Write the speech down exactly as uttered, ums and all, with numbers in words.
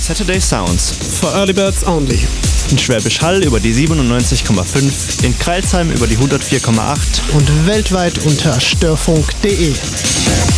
Saturday Sounds. For Early Birds only. In Schwäbisch Hall über die siebenundneunzig Komma fünf, in Crailsheim über die hundertvier Komma acht und weltweit unter störfunk punkt de.